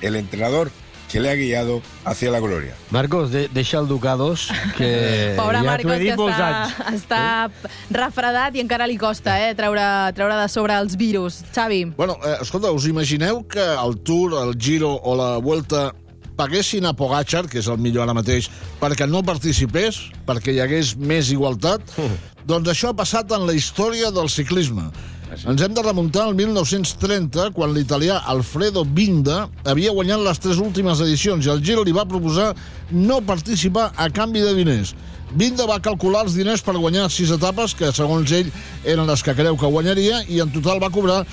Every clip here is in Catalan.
el entrenador que le ha guiado hacia la gloria. Marcos, deixa el Ducados, que Pobre ja Marcos, t'ho he dit que molts anys. està refredat i encara li costa treure de sobre els virus. Xavi. Bueno, escolta, us imagineu que el Tour, el Giro o la Vuelta paguessin a Pogačar, que és el millor ara mateix, perquè no participés, perquè hi hagués més igualtat? Doncs això ha passat en la història del ciclisme. Ens hem de remuntar al 1930, quan l'italià Alfredo Binda havia guanyat les 3 últimes edicions i el Giro li va proposar no participar a canvi de diners. Binda va calcular els diners per guanyar 6 etapes, que segons ell eren les que creu que guanyaria, i en total va cobrar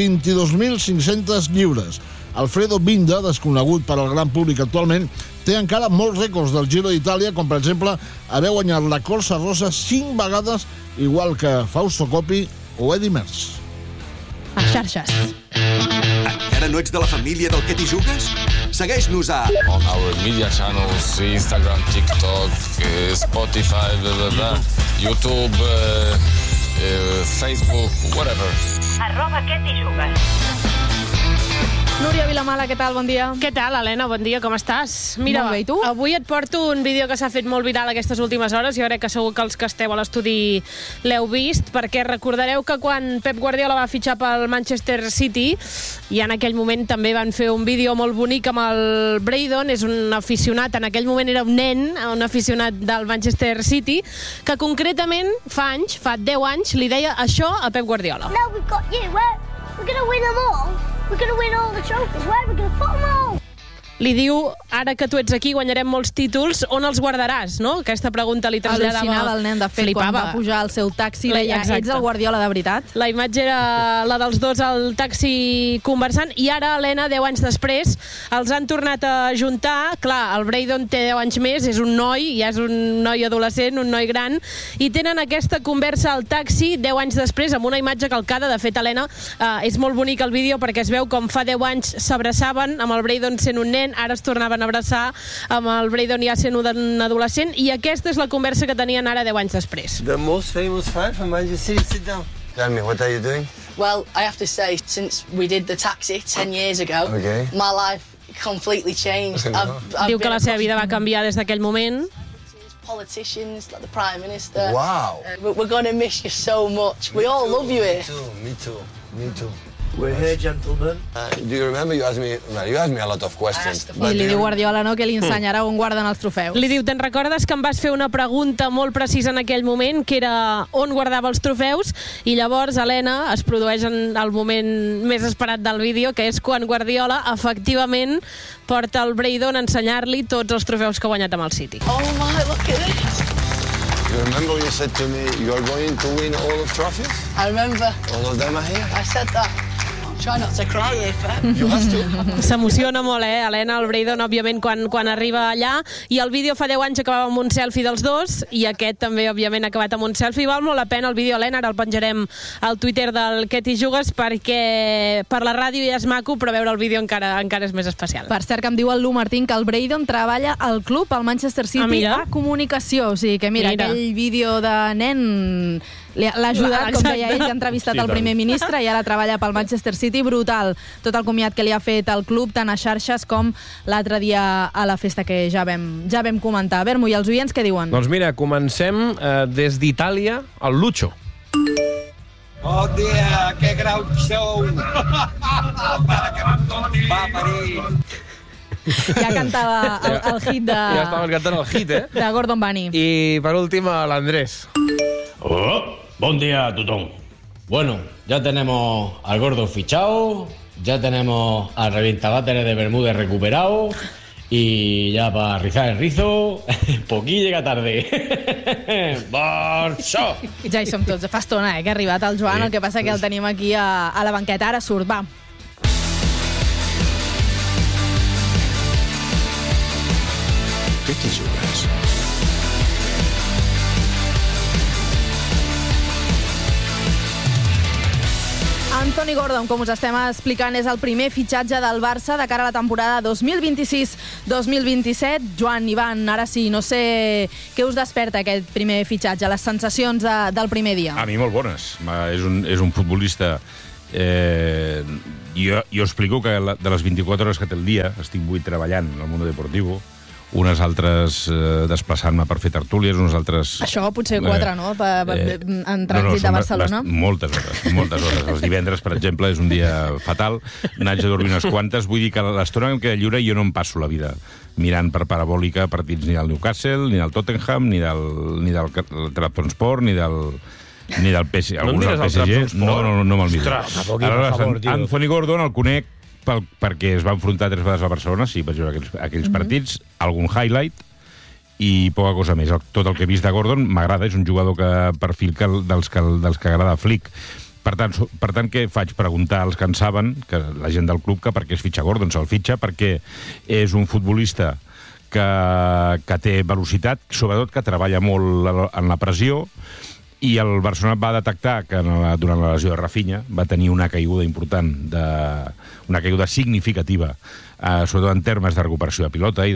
22.500 lliures. Alfredo Binda, desconegut per al gran públic actualment, té encara molts rècords del Giro d'Itàlia, com per exemple haver guanyat la Corsa Rosa 5 vegades, igual que Fausto Coppi o Eddy Merckx. A xarxes. Encara no ets de la família del Què t'hi jugues? Segueix-nos a... On our media channels, Instagram, TikTok, Spotify, YouTube, Facebook, whatever. @Què t'hi jugues. Núria Vilamala, què tal? Bon dia. Què tal, Helena? Bon dia, com estàs? Mira, Molt bé, i tu? avui et porto un vídeo que s'ha fet molt viral aquestes últimes hores. Jo crec que segur que els que esteu a l'estudi l'heu vist, perquè recordareu que quan Pep Guardiola va fitxar pel Manchester City, i en aquell moment també van fer un vídeo molt bonic amb el Braydon, és un aficionat, en aquell moment era un nen, un aficionat del Manchester City, que concretament fa 10 anys, li deia això a Pep Guardiola. Now we've got you. We're going to win them all. We're going to win all the trophies. Where are we going to put them all? Li diu, ara que tu ets aquí guanyarem molts títols, on els guardaràs, no? Aquesta pregunta li traslladava... Al·lucinava el nen, de fet, quan va pujar al seu taxi, deia, ets el Guardiola de veritat? La imatge era la dels dos al taxi conversant, i ara, Helena, 10 anys després, els han tornat a juntar. Clar, el Braydon té 10 anys més, és un noi, ja és un noi adolescent, un noi gran, i tenen aquesta conversa al taxi 10 anys després, amb una imatge calcada. De fet, Helena, és molt bonic el vídeo perquè es veu com fa 10 anys s'abraçaven, amb el Braydon sent un nen, ara es tornaven a abraçar amb el Braydon ja sent un adolescent, i aquesta és la conversa que tenien ara 10 anys després. The most famous fan from Manchester City, sit down. Tell me, what are you doing? Well, I have to say, since we did the taxi 10 years ago, my life completely changed. Diu que la seva vida va canviar des d'aquell moment. Politicians, like the Prime Minister. Wow. We're going to miss you so much. We all love you here. Me too. We're here, gentlemen. Do you remember you asked me a lot of questions. I li diu Guardiola, no?, que li ensenyarà on guarden els trofeus. Li diu, te'n recordes que em vas fer una pregunta molt precisa en aquell moment, que era on guardava els trofeus? I llavors, Helena, es produeix en el moment més esperat del vídeo, que és quan Guardiola, efectivament, porta el Braydon a ensenyar-li tots els trofeus que ha guanyat amb el City. Oh my, look at this. You remember you said to me, you're going to win all the trophies? I remember. All of them are here? I said that. Try not to cry here, Pep. You have to. S'emociona molt, Helena, el Braydon, òbviament, quan arriba allà, i el vídeo fa 10 anys acabava amb un selfie dels dos, i aquest també, òbviament, ha acabat amb un selfie. Val molt la pena el vídeo, Helena, ara el penjarem al Twitter del Què t'hi jugues, perquè per la ràdio ja és maco, però veure el vídeo encara és més especial. Per cert, que em diu el Lu Martín que el Braydon treballa al club, al Manchester City, a comunicació. O sigui que, mira, aquell vídeo de nen l'ha ajudat, com deia ell, que ha entrevistat el primer ministre, i ara treballa pel Manchester City. Brutal tot el comiat que li ha fet el club, tant a xarxes com l'altre dia a la festa que ja vam comentar. Bermo, i els oients què diuen? Doncs mira, comencem des d'Itàlia, el Lucho. Oh dia, que grau show! Va parir! Ja cantava el hit de... Ja estaves cantant el hit, de Gordon Bunny. I per últim, l'Andrés. Buen día a todos. Bueno, ya tenemos al gordo fichado, ya tenemos al revientaváteres de Bermúdez recuperado, y ya para rizar el rizo, poquí llega tarde. Barça! Ja hi som tots. Fa estona, que ha arribat el Joan, el que passa que el tenim aquí a la banqueta. Ara surt, va. Què t'hi jugues? Anthony Gordon, com us estem explicant, és el primer fitxatge del Barça de cara a la temporada 2026-2027. Joan, Ivan, ara sí, no sé què us desperta aquest primer fitxatge, les sensacions del primer dia. A mi molt bones. És un futbolista Jo explico que de les 24 hores que té el dia, estic 8 treballant al Mundo Deportivo, unes altres desplaçant-me per fer tertúlies, unes altres... Això potser 4, no? En trànsit de Barcelona. Moltes hores. Els divendres, per exemple, és un dia fatal. N'haig de dormir unes quantes. Vull dir que l'estona que em queda lliure jo no em passo la vida mirant per parabòlica partits ni del Newcastle, ni del Tottenham, ni del Trabzonspor, ni del PSG. No em mires el Trabzonspor? No me'l miro. Aleshores, Anthony Gordon, el conec perquè es va enfrontar 3 vegades a Barcelona, sí, vaig veure aquells partits, algun highlight i poca cosa més. Tot el que he vist de Gordon m'agrada, és un jugador perfil dels que agrada Flick. Per tant, què faig? Preguntar als que en saben, que la gent del club, que per què es fitxa Gordon. Se'l fitxa perquè és un futbolista que té velocitat, sobretot que treballa molt en la pressió, i el Barcelona va detectar que durant la lesió de Rafinha va tenir una caiguda important, una caiguda significativa, sobretot en termes de recuperació de pilota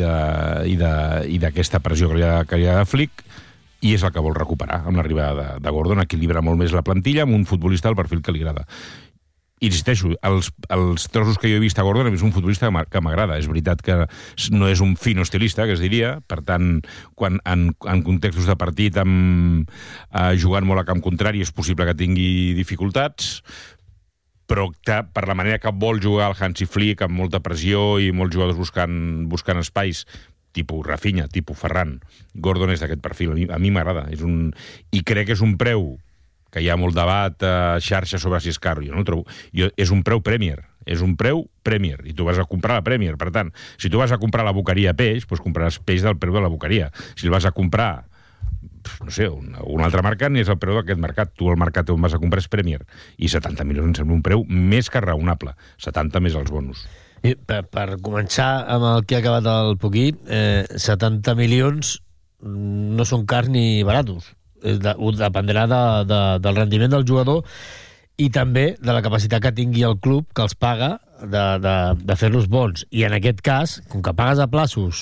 i d'aquesta pressió que li ha de Flick, i és el que vol recuperar amb l'arribada de Gordon. Equilibra molt més la plantilla amb un futbolista del perfil que li agrada. Insisteixo, els trossos que jo he vist a Gordon és un futbolista que m'agrada. És veritat que no és un fino estilista, que es diria, per tant, quan en contextos de partit jugant molt a camp contrari és possible que tingui dificultats, però per la manera que vol jugar el Hansi Flick, amb molta pressió i molts jugadors buscant espais, tipus Rafinha, tipus Ferran, Gordon és d'aquest perfil. A mi m'agrada. I crec que és un preu que hi ha molt debat a xarxa sobre si és car. Jo no el trobo. És un preu Premier. És un preu Premier. I tu vas a comprar la Premier. Per tant, si tu vas a comprar la Boqueria peix, doncs compraràs peix del preu de la Boqueria. Si el vas a comprar, no sé, una altra marca, ni és el preu d'aquest mercat. Tu el mercat on vas a comprar és Premier. I 70 milions em sembla un preu més que raonable. 70 més els bonus. I per començar amb el que ha acabat el Puquí, 70 milions no són cars ni baratos. Dependrà del rendiment del jugador i també de la capacitat que tingui el club que els paga de fer-los bons. I en aquest cas, com que pagues a plaços,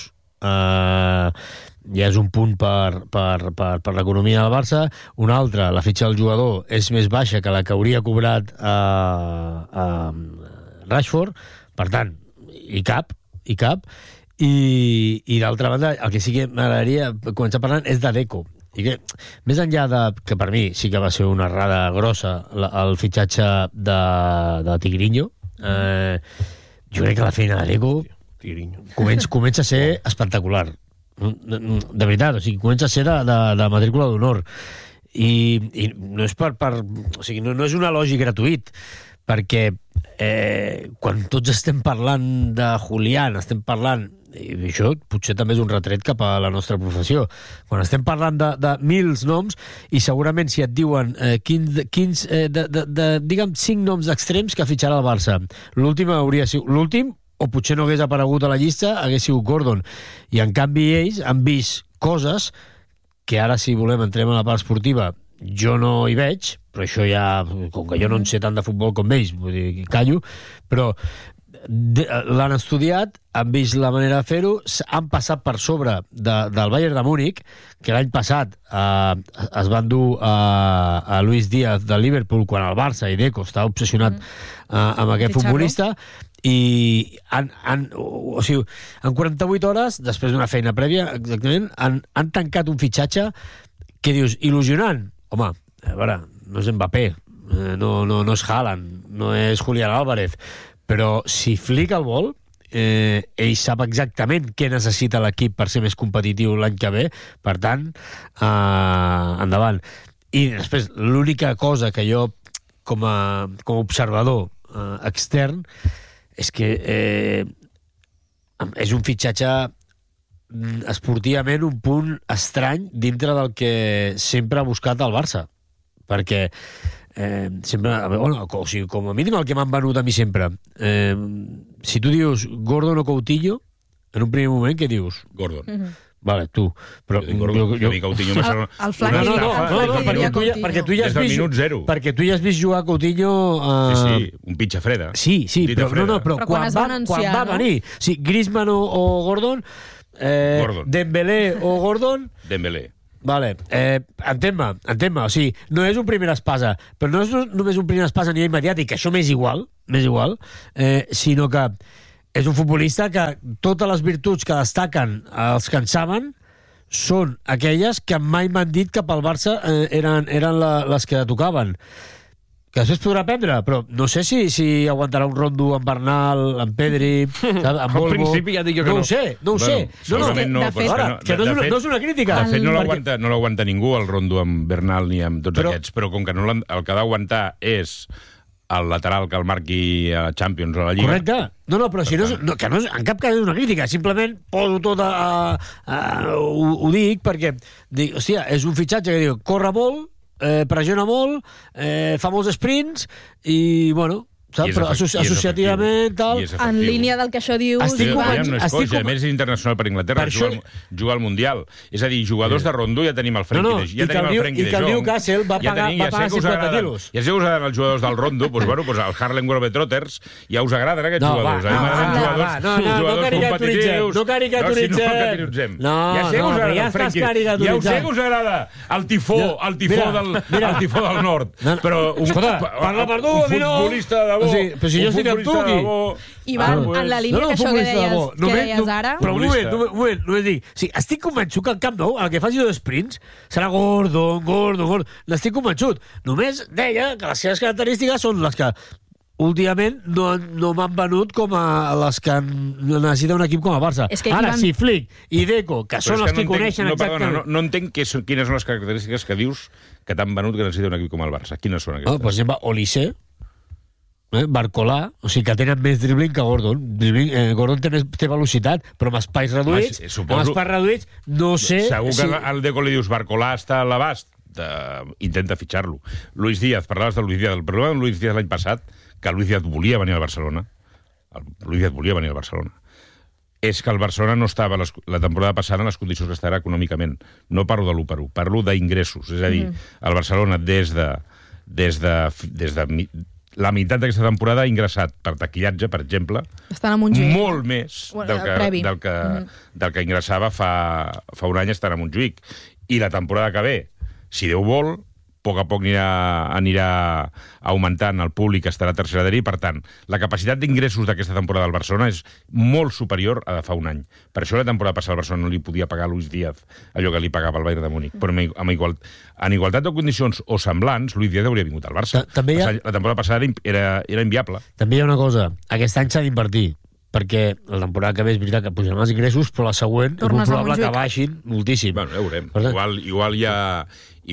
ja és un punt per l'economia del Barça. Un altre, la fitxa del jugador és més baixa que la que hauria cobrat Rashford. Per tant, hi cap. I d'altra banda, el que sí que m'agradaria començar parlant és de Deco. I que, més enllà que per mi sí que va ser una errada grossa el fitxatge de Tigrinho, jo crec que la feina de Deco comença a ser espectacular. De veritat, o sigui, comença a ser de matrícula d'honor. I no és o sigui, no és un elogi gratuït, perquè quan tots estem parlant de Julián, estem parlant, i això potser també és un retret cap a la nostra professió, quan estem parlant de mils noms, i segurament si et diuen digue'm 5 noms extrems que fitxarà el Barça, l'últim hauria sigut l'últim, o potser no hagués aparegut a la llista, hagués sigut Gordon. I en canvi ells han vist coses que ara, si volem, entrem a la part esportiva, jo no hi veig, però això ja, com que jo no en sé tant de futbol com ells, vull dir, callo, però l'han estudiat, han vist la manera de fer-ho, han passat per sobre del Bayern de Múnich, que l'any passat es van dur a Luis Díaz de Liverpool quan el Barça i Deco estava obsessionat amb aquest futbolista, i en 48 hores, després d'una feina prèvia, exactament, han tancat un fitxatge que dius, il·lusionant. Home, a veure, no és Mbappé, no és Haaland, no és Julián Álvarez, però si Flick el vol, ell sap exactament què necessita l'equip per ser més competitiu l'any que ve, per tant, endavant. I després, l'única cosa que jo, com a observador extern, és que és un fitxatge esportivament un punt estrany dintre del que sempre ha buscat el Barça, perquè sempre, o sigui, com a mínim el que m'han venut a mi sempre, si tu dius Gordon o Coutinho, en un primer moment què dius? Gordon. Vale, tu. Però jo mi Coutinho me sembla el flanc perquè tu ja has vist minut 0. Perquè tu ja has vist jugar Coutinho sí, un pitxa freda. Sí, però quan va venir, sí, Griezmann o Gordon, Dembélé o Gordon, Dembélé. Vale, entén-me, o sigui, no és un primer espasa, però no és només un primer espasa a nivell mediàtic, que això m'és igual, m'és igual, sinó que és un futbolista que totes les virtuts que destaquen els que en saben són aquelles que mai m'han dit que pel Barça eren les que tocaven. Que després podrà aprendre, però no sé si aguantarà un rondo amb Bernal, amb Pedri, amb Volvo. Al principi ja dic jo que no. No ho sé. Segurament no, no és una crítica. De fet, no l'aguanta ningú, el rondo amb Bernal ni amb tots aquests, però com que el que ha d'aguantar és el lateral que el marqui a Champions o a la Lliga... Correcte. No, però si que no és, en cap cas és una crítica, simplement poso tot ho dic perquè, hòstia, és un fitxatge que diu, corre molt, pressiona molt, fa molts sprints i, bueno, saps? Però associativament, tal... En línia del que això dius... A més, és internacional per Inglaterra, juga al Mundial. És a dir, jugadors de rondo ja tenim el Frenkie de Jong. I que el Newcastle va pagar 50 quilos. Ja sé que us agraden els jugadors del rondo, doncs, el Harlem Globetrotters, ja us agraden aquests jugadors. No caricaturitzem. Ja sé que us agrada el Frenkie. Ja sé que us agrada el tifó del nord. Però un futbolista de però si jo estic amb tu aquí. Ivan, en la línia d'això que deies ara... Però un moment, només dic, estic convençut que al Camp Nou, el que faci dos sprints, serà Gordon, n'estic convençut. Només deia que les seves característiques són les que últimament no m'han venut com a les que necessita un equip com a Barça. Ara, si Flick i Deco, que són els que coneixen exactament... No entenc quines són les característiques que dius que t'han venut que necessita un equip com el Barça. Quines són aquestes? Per exemple, Olise, Barcolà, o sigui que tenen més dribbling que Gordon. Gordon té velocitat, però amb espais reduïts, no sé... Segur que al Deco li dius Barcolà està a l'abast, intenta fitxar-lo. Luis Díaz, parlaves de Luis Díaz. El problema de Luis Díaz l'any passat, que Luis Díaz volia venir al Barcelona, és que el Barcelona no estava la temporada passada en les condicions que estava econòmicament. No parlo de l'1-1, parlo d'ingressos. És a dir, el Barcelona des de la meitat d'aquesta temporada ha ingressat per taquillatge, per exemple, molt més del que ingressava fa un any estant a Montjuïc. I la temporada que ve, si Déu vol, a poc a poc anirà augmentant el públic que estarà a tercera d'ahir. Per tant, la capacitat d'ingressos d'aquesta temporada del Barcelona és molt superior a de fa un any. Per això la temporada passada el Barcelona no li podia pagar a Luis Díaz allò que li pagava el Bayern de Múnich. Però en igualtat de condicions o semblants, Luis Díaz hauria vingut al Barça. La temporada passada era inviable. També hi ha una cosa. Aquest any s'ha d'invertir, perquè la temporada que ve és veritat que pujaran els ingressos, però la següent és molt probable que baixin moltíssim. Bueno, ja veurem.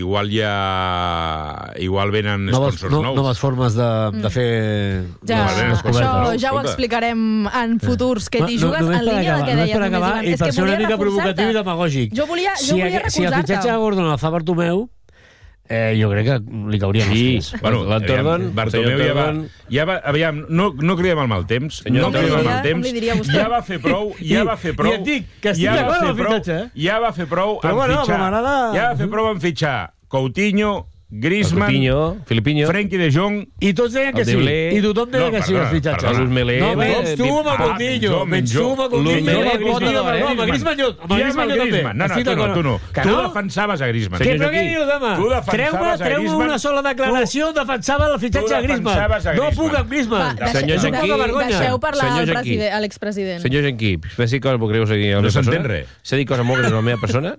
Igual venen sponsors nous. Noves formes de fer... Això ja ho explicarem en futurs. Que t'hi jugues en línia del que deies. Per acabar, i per ser una mica provocatiu i demagògic. Jo volia recolzar-te. Si el fitxatge de Gordon el fa Bartomeu, jo crec que li cauria més. Bueno, Bartomeu no cridem el mal temps. Ja va fer prou. I et dic que estic d'acord amb el fitxatge. Ja va fer prou en fitxar Coutinho, Griezmann, Filipinho, Frenkie de Jong... I tots deien que sí. I tothom deia que sí, els fitxatges. No, menys tu amb el Coutinho. Menys tu amb el Coutinho. Amb el Griezmann jo. Amb el Griezmann jo també. No, tu no. Tu defensaves a Griezmann. Però què dius, home? Treu-me una sola declaració on defensava el fitxatge de Griezmann. No puc amb Griezmann. Deixeu parlar a l'expresident. Senyor Genquí, faci coses molt greus aquí a la meva persona. No s'entén res. S'ha dit coses molt greus a la meva persona.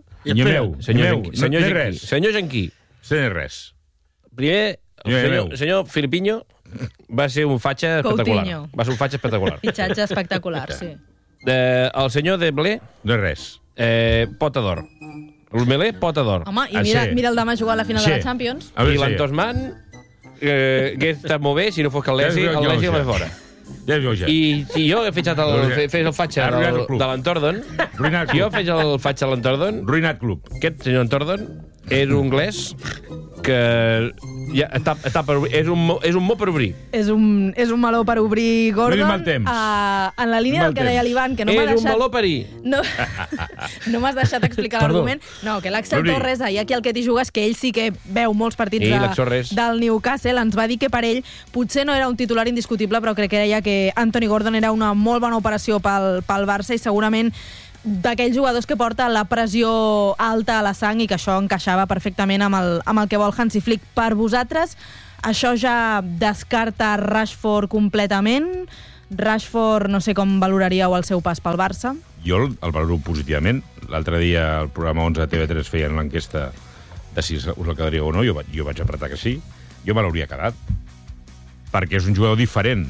Senyor Genquí. Senyor res. Primer, el senyor Filipinho va ser un fatxa espectacular. Va ser un fatxa espectacular. Fitxatge espectacular, sí. El senyor Dembélé... No res. Pota d'or. L'Melé, pota d'or. Home, i mira el demà jugar a la final de la Champions. I l'Antosman, que està molt bé, si no fos que el Lesi el va fora. I si jo he fitxat el fatxa de l'Antordon, si jo faig el fatxa de l'Antordon, Ruïnat Club. Aquest senyor Antordon és un anglès que ja està per obrir. És un mot per obrir. És un meló per obrir, Gordon. En la línia del que deia l'Ivan, que no m'ha deixat... És un meló per ir. No m'has deixat explicar l'argument. No, que l'Axel Torres, ahir aquí al que t'hi jugues, que ell sí que veu molts partits del Newcastle, ens va dir que per ell potser no era un titular indiscutible, però crec que deia que Anthony Gordon era una molt bona operació pel Barça i segurament d'aquells jugadors que porta la pressió alta a la sang i que això encaixava perfectament amb el que vol Hansi Flick. Per vosaltres, això ja descarta Rashford completament. Rashford, no sé com valoraríeu el seu pas pel Barça. Jo el valoro positivament. L'altre dia al programa 11 de TV3 feien l'enquesta de si us el quedaria o no. Jo vaig apretar que sí. Jo me l'hauria quedat. Perquè és un jugador diferent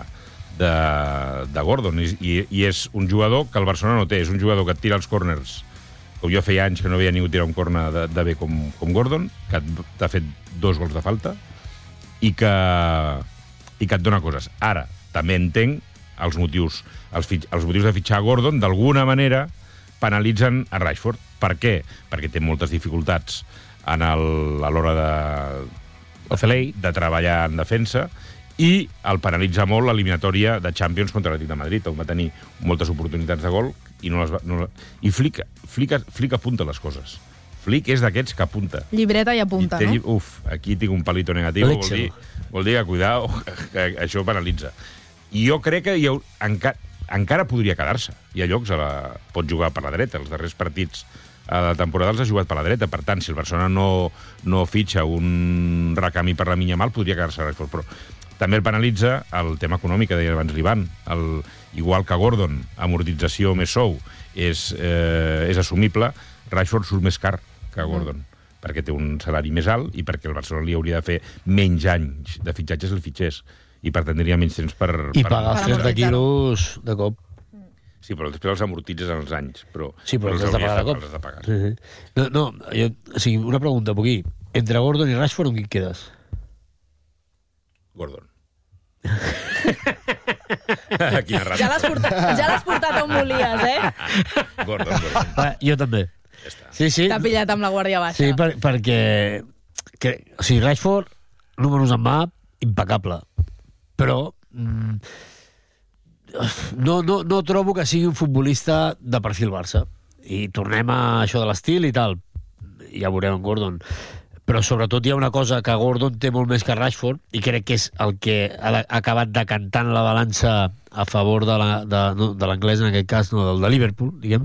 de Gordon. I és un jugador que el Barcelona no té. És un jugador que et tira els córners. Com jo feia anys que no havia ningú tirar un córner de bé com Gordon, que t'ha fet 2 gols de falta i que et dona coses. Ara, també entenc els motius de fitxar Gordon, d'alguna manera penalitzen a Rashford. Per què? Perquè té moltes dificultats a l'hora de treballar en defensa i el penalitza molt l'eliminatòria de Champions contra l'Atlètic de Madrid, on va tenir moltes oportunitats de gol i i Flick apunta les coses. Flick és d'aquests que apunta. Llibreta i apunta, no? Uf, aquí tinc un palito negatiu, vol dir que cuidao, que això penalitza. I jo crec que encara podria quedar-se. Hi ha llocs, pot jugar per la dreta. Els darrers partits a la temporada els ha jugat per la dreta. Per tant, si el Barcelona no fitxa un recami per la minya mal, podria quedar-se a Rashford. Però també el penalitza el tema econòmic, que deia abans l'Ivan. Igual que Gordon, amortització més sou, és assumible, Rashford surt més car que Gordon, perquè té un salari més alt i perquè el Barcelona li hauria de fer menys anys de fitxatges el fitxés. I per tant tindria menys temps per... I pagar 30 quilos de cop. Sí, però després els amortitzes en els anys. Sí, però els has de pagar de cop. Els has de pagar. O sigui, una pregunta, Poquí. Entre Gordon i Rashford, on qui quedes? Gordon. Ja l'has portat on volies, Gordon. Jo també. Sí. T'ha pillat amb la guàrdia baixa. Sí, perquè... O sigui, Rashford, números en mà, impecable. Però no trobo que sigui un futbolista de perfil Barça. I tornem a això de l'estil i tal. Ja veurem en Gordon. Però sobretot hi ha una cosa que Gordon té molt més que Rashford i crec que és el que ha acabat decantant la balança a favor de l'anglès, en aquest cas, no, del de Liverpool, diguem,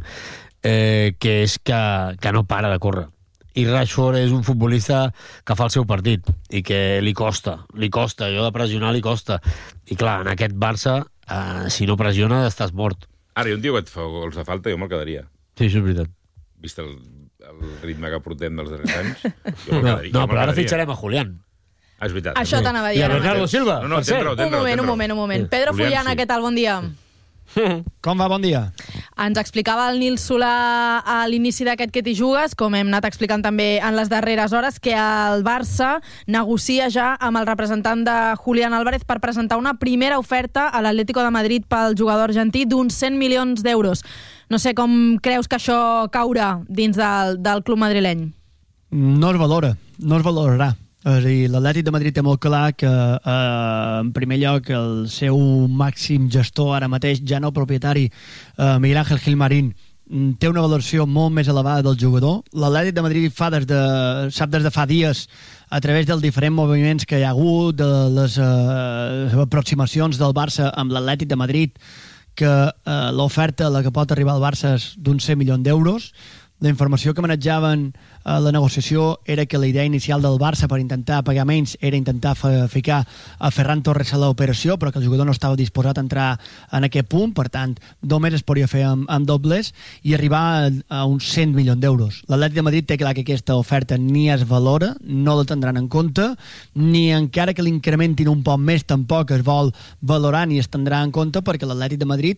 que és que no para de córrer. I Rashford és un futbolista que fa el seu partit i que li costa, allò de pressionar li costa. I clar, en aquest Barça, si no pressiona, estàs mort. Ara, hi ha un tio que et fa gols de falta, jo me'l quedaria. Sí, això és veritat. Vist el ritme que portem dels darrers anys, no, però ara fitxarem a Julián. És veritat. Això t'anava a dir. I a Bernardo Silva. Un moment. Pedro Fullana, què tal? Bon dia. Com va? Bon dia. Ens explicava el Nil Solà a l'inici d'aquest Que t'hi jugues, com hem anat explicant també en les darreres hores, que el Barça negocia ja amb el representant de Julián Álvarez per presentar una primera oferta a l'Atlético de Madrid pel jugador argentí d'uns 100 milions d'euros. No sé com creus que això caurà dins del club madrileny. No es valorarà. És a dir, l'Atlètic de Madrid té molt clar que, en primer lloc, el seu màxim gestor ara mateix, ja no propietari, Miguel Ángel Gilmarín, té una valoració molt més elevada del jugador. L'Atlètic de Madrid sap des de fa dies, a través dels diferents moviments que hi ha hagut, de les aproximacions del Barça amb l'Atlètic de Madrid, que l'oferta a la que pot arribar el Barça és d'uns 100 milions d'euros. La informació que manejaven a la negociació era que la idea inicial del Barça per intentar pagar menys era intentar ficar a Ferran Torres a l'operació, però que el jugador no estava disposat a entrar en aquest punt, per tant, només es podria fer amb dobles i arribar a uns 100 milions d'euros. L'Atlètic de Madrid té clar que aquesta oferta ni es valora, no la tindran en compte, ni encara que l'incrementin un poc més tampoc es vol valorar ni es tindrà en compte, perquè l'Atlètic de Madrid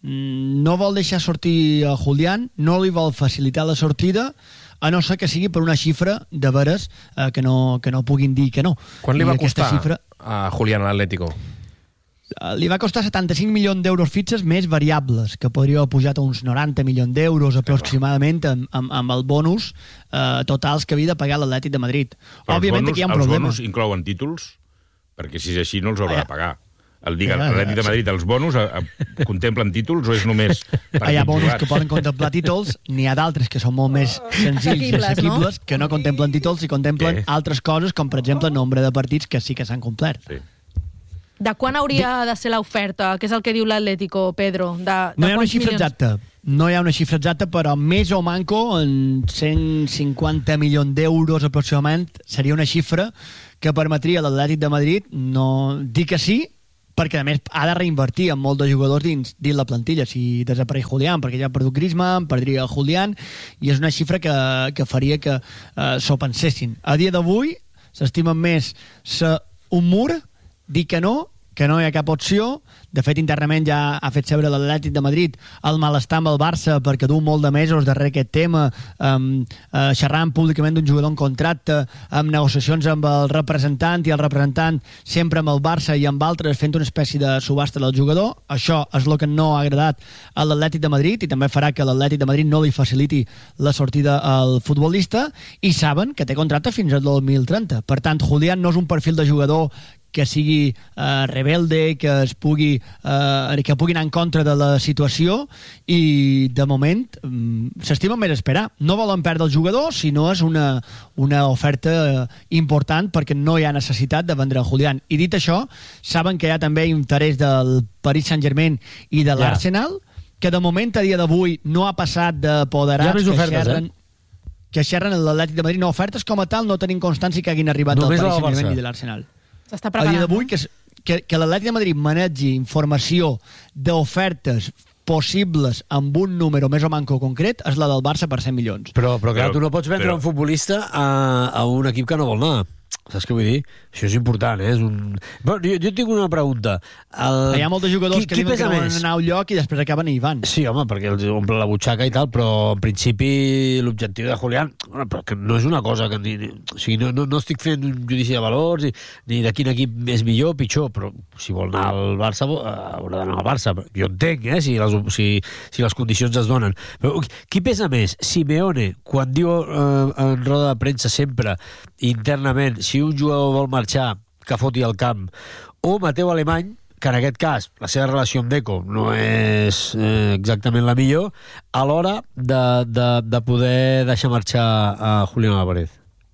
no vol deixar sortir a Julián, no li vol facilitar la sortida, a no ser que sigui per una xifra de veres que no puguin dir que no. Quan li va costar a Julián a l'Atlético? Li va costar 75 milions d'euros fixes més variables, que podria haver pujat a uns 90 milions d'euros aproximadament amb el bonus totals que havia de pagar l'Atlètic de Madrid. Òbviament aquí hi ha un problema. Els bonus inclouen títols? Perquè si és així no els haurà de pagar. L'Atlètic de Madrid, els bonus contemplen títols o és només... Hi ha bonus que poden contemplar títols, n'hi ha d'altres que són molt més senzills i assequibles, que no contemplen títols i contemplen altres coses, com per exemple el nombre de partits que sí que s'han complert. De quan hauria de ser l'oferta? Què és el que diu l'Atlético, Pedro? No hi ha una xifra exacta, no hi ha una xifra exacta, però més o manco, en 150 milions d'euros aproximadament, seria una xifra que permetria a l'Atlètic de Madrid no dir que sí, perquè a més ha de reinvertir en molts de jugadors dins la plantilla. Si desapareix Julián, perquè ja ha perdut Griezmann, perdria Julián, i és una xifra que faria que s'ho pensessin. A dia d'avui s'estimen més un mur, dir que no hi ha cap opció. De fet, internament ja ha fet saber l'Atlètic de Madrid el malestar amb el Barça perquè du molt de mesos darrere aquest tema, xerrant públicament d'un jugador en contracte, amb negociacions amb el representant, i el representant sempre amb el Barça i amb altres fent una espècie de subhasta del jugador. Això és el que no ha agradat a l'Atlètic de Madrid i també farà que l'Atlètic de Madrid no li faciliti la sortida al futbolista, i saben que té contracte fins al 2030. Per tant, Julián no és un perfil de jugador que sigui rebelde, que pugui anar en contra de la situació, i de moment s'estima més esperar. No volen perdre el jugador si no és una oferta important, perquè no hi ha necessitat de vendre Julián. I dit això, saben que hi ha també interès del Paris Saint-Germain i de l'Arsenal, que de moment a dia d'avui no ha passat d'apoderats que xerren a l'Atlètic de Madrid. No, ofertes com a tal no tenim constància que hagin arribat del Paris Saint-Germain i de l'Arsenal. S'està preparant. A dia d'avui, que l'Atlètic de Madrid manegi informació d'ofertes possibles amb un número més o manco concret és la del Barça per 100 milions. Però clar, tu no pots vendre un futbolista a un equip que no vol anar. Saps què vull dir? Això és important, eh? Jo tinc una pregunta. Hi ha molts jugadors que diuen que no volen anar a un lloc i després acaben i hi van. Sí, home, perquè els omple la butxaca i tal, però en principi l'objectiu de Julián, però que no és una cosa que... O sigui, no estic fent un judici de valors ni de quin equip és millor o pitjor, però si vol anar al Barça haurà d'anar al Barça. Jo entenc, si les condicions es donen. Però qui pesa més? Simeone, quan diu en roda de premsa sempre, internament, si un jugador vol marxar, que foti al camp, o Mateu Alemany, que en aquest cas la seva relació amb Deco no és exactament la millor, a l'hora de poder deixar marxar a Julián Álvarez?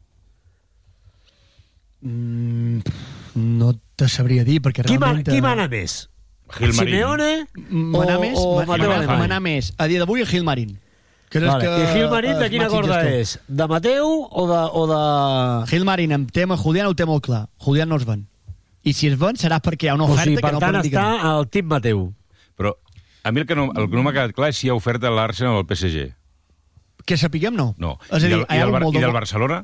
No te sabria dir, perquè realment... Qui mana més? Simeone o Mateu Alemany? Mana més a dia d'avui Gil Marín. Vale. I Gil Marín de quina corda és? De Mateu o de... Gil Marín, en tema Julián ho té molt clar. Julián no es ven. I si es ven serà perquè hi ha una oferta que no poden dir. Per tant, està al Team Mateu. Però a mi el que no m'ha quedat clar és si hi ha oferta a l'Arsenal o al PSG. Que sapiguem, no. No. És a dir, I del Barcelona?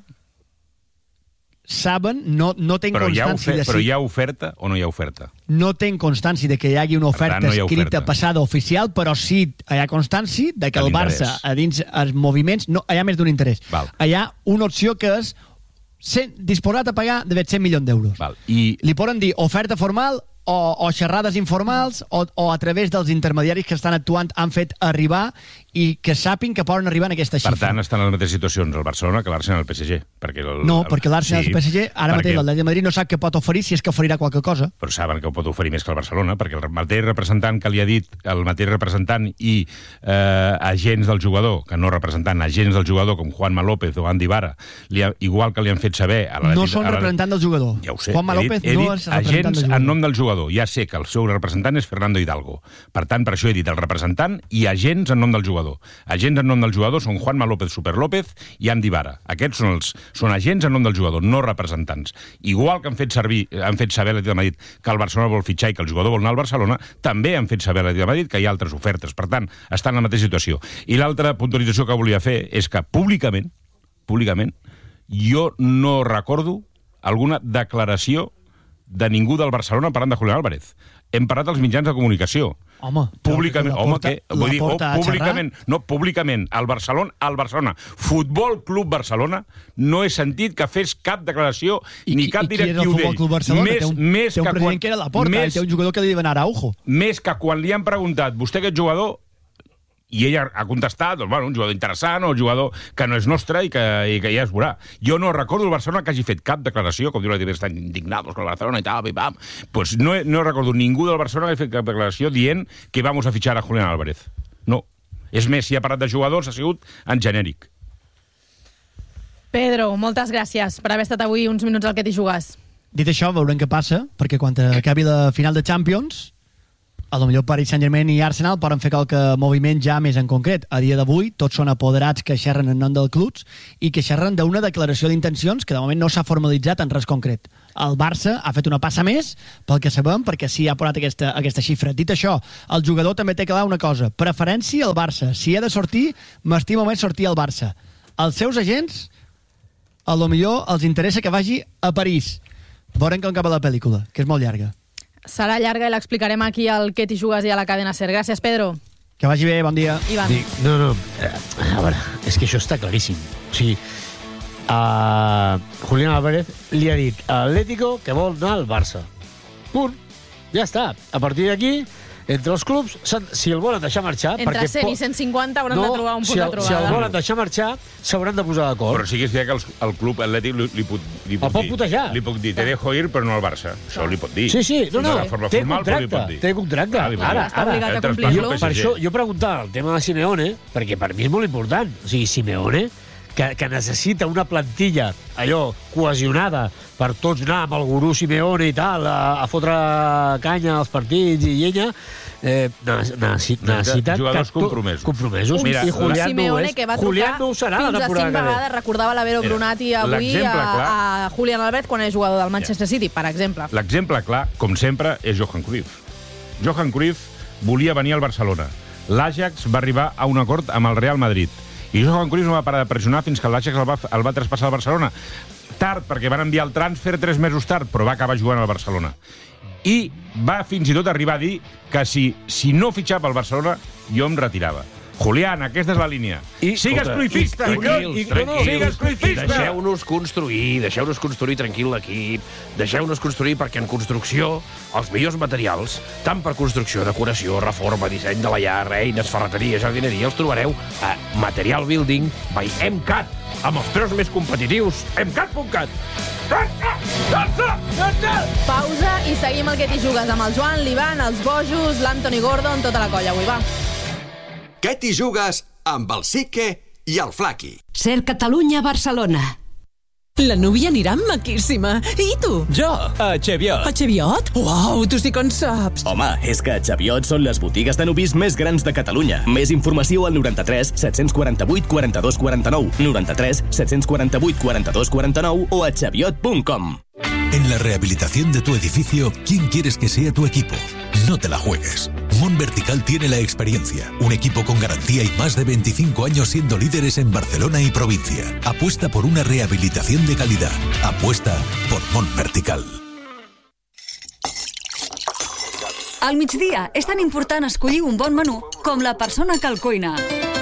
Saben, no tenc constància de si... Però hi ha oferta o no hi ha oferta? No tenc constància de que hi hagi una oferta escrita passada oficial, però sí hi ha constància de que el Barça, a dins els moviments, no, hi ha més d'un interès. Hi ha una opció que és disposat a pagar de 100 milions d'euros. Li poden dir oferta formal o xerrades informals o a través dels intermediaris que estan actuant han fet arribar i que sàpin que poden arribar en aquesta xifra. Per tant, estan en les mateixes situacions el Barcelona que l'Arsenal i el PSG. Perquè perquè l'Arsenal i el PSG, ara mateix l'Atlètic de Madrid no sap què pot oferir, si és que oferirà qualque cosa. Però saben que ho pot oferir més que el Barcelona, perquè el mateix representant que li ha dit, el mateix representant i agents del jugador, que no representant, agents del jugador com Juanma López o Andy Vara, igual que li han fet saber... No són representant del jugador. Ja ho sé. Juanma López no és representant del jugador. En nom del jugador. Ja sé que el seu representant és Fernando Hidalgo. Per tant, per això he dit el representant i agents en nom del jugador. Agents en nom del jugador són Juanma López Super López i Andy Vara. Aquests són agents en nom del jugador, no representants. Igual que han fet saber a l'Atlètic de Madrid que el Barcelona vol fitxar i que el jugador vol anar al Barcelona, també han fet saber a l'Atlètic de Madrid que hi ha altres ofertes. Per tant, estan en la mateixa situació. I l'altra puntualització que volia fer és que públicament, jo no recordo alguna declaració de ningú del Barcelona parlant de Julián Álvarez. Hem parlat als mitjans de comunicació. Home, públicament, públicament, al Barcelona, Futbol Club Barcelona, no he sentit que fes cap declaració ni cap directiu d'ell. I qui és el Futbol Club Barcelona? Té un president que era Laporta, i té un jugador que li diuen Araujo. Més que quan li han preguntat, vostè aquest jugador... I ella ha contestat, doncs, un jugador interessant o un jugador que no és nostre i que ja es veurà. Jo no recordo el Barcelona que hagi fet cap declaració, com diu la directiva, estan indignats con el Barcelona i tal, pam. Pues no recordo ningú del Barcelona que hagi fet cap declaració dient que vamos a fichar a Julián Álvarez. No. És més, si ha parlat de jugadors, ha sigut en genèric. Pedro, moltes gràcies per haver estat avui uns minuts al que t'hi jugues. Dit això, veurem què passa, perquè quan acabi la final de Champions... a lo millor Paris Saint-Germain i Arsenal poden fer qualque moviment ja més en concret. A dia d'avui, tots són apoderats que xerren en nom del club i que xerren d'una declaració d'intencions que de moment no s'ha formalitzat en res concret. El Barça ha fet una passa més, pel que sabem, perquè sí ha posat aquesta xifra. Dit això, el jugador també té clar una cosa. Preferència al Barça. Si ha de sortir, m'estimo més sortir al Barça. Els seus agents, a lo millor els interessa que vagi a París. Veurem com acaba la pel·lícula, que és molt llarga. Serà llarga i l'explicarem aquí al Què t'hi jugues i a la cadena SER. Gràcies, Pedro. Que vagi bé, bon dia. Ivan. No, a veure, és que això està claríssim. O sigui, Julián Álvarez li ha dit a l'Atlético que vol anar al Barça. Punt. Ja està. A partir d'aquí, entre els clubs, si el volen deixar marxar... Entre 100 i 150 hauran de trobar un punt de trobada. Si el volen deixar marxar, s'hauran de posar d'acord. Però sí que és que el club atlètic li pot dir... El pot putejar. Li pot dir, te dejo ir, però no al Barça. Això li pot dir. Sí, no, de forma formal, però li pot dir. Té contracte. Ara, està obligat a complir-lo. Per això jo preguntava el tema de Simeone, perquè per mi és molt important. O sigui, Simeone, que necessita una plantilla allò cohesionada per tots anar amb el gurú Simeone i tal, a fotre canya als partits i llenya, necessiten jugadors compromesos. Mira, i Simeone, que va trucar fins a 5 vegades, recordava l'Avero Brunati avui a Julián Álvarez quan és jugador del Manchester City, per exemple. L'exemple clar, com sempre, és Johan Cruyff. Johan Cruyff volia venir al Barcelona. L'Ajax va arribar a un acord amb el Real Madrid. I Johan Cruyff no va parar de pressionar fins que l'Ajax el va traspassar al Barcelona. Tard, perquè van enviar el transfer 3 mesos tard, però va acabar jugant al Barcelona. I va fins i tot arribar a dir que si no fitxava al Barcelona, jo em retirava. Julián, aquesta és la línia. Sigues cruifista, sigues cruifista. Deixeu-nos construir tranquil l'equip, deixeu-nos construir perquè en construcció els millors materials, tant per construcció, decoració, reforma, disseny de la llar, eines, ferreteria, jardineria, els trobareu a Material Building by MCAT, amb els preus més competitius, MCAT.cat. Pausa i seguim el Que t'hi jugues amb el Joan, l'Ivan, els Bojos, l'Anthony Gordon, tota la colla avui, va. Què t'hi jugues amb el Sique i el Flaqui? Ser Catalunya, Barcelona. La núvia anirà maquíssima. I tu? Jo, a Cheviot. A Cheviot? Uau, tu sí que en saps. Home, és que a Cheviot són les botigues de nuvis més grans de Catalunya. Més informació al 93 748 42 49, 93 748 42 49 o a cheviot.com. En la rehabilitación de tu edificio, ¿quién quieres que sea tu equipo? No te la juegues. Mon Vertical tiene la experiencia, un equipo con garantía y más de 25 años siendo líderes en Barcelona y provincia. Apuesta por una rehabilitación de calidad. Apuesta por Mon Vertical. Al migdia és tan important escollir un bon menú com la persona que el cuina.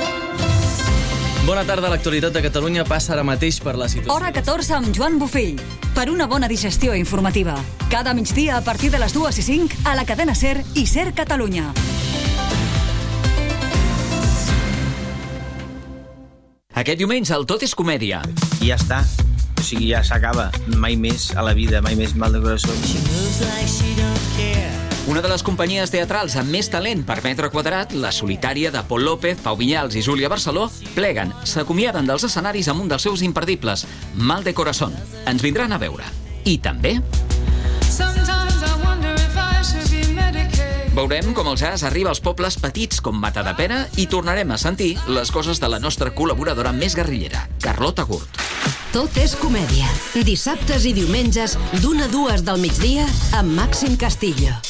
Bona tarda, l'actualitat de Catalunya passa ara mateix per la situació. Hora 14 amb Joan Bufell, per una bona digestió informativa. Cada migdia a partir de les 2:05 a la cadena SER i SER Catalunya. Aquest diumenge el Tot és comèdia. I ja està. O sigui, ja s'acaba. Mai més a la vida, mai més mal de corazón. Una de les companyies teatrals amb més talent per metre quadrat, la solitària de Pol López, Pau Vinyals i Júlia Barceló, pleguen, s'acomiaden dels escenaris amb un dels seus imperdibles, Mal de Corazón. Ens vindran a veure. I també veurem com el jazz arriba als pobles petits com Matadepera i tornarem a sentir les coses de la nostra col·laboradora més guerrillera, Carlota Gurt. Tot és comèdia. Dissabtes i diumenges d'1 a 2 del migdia amb Màxim Castillo.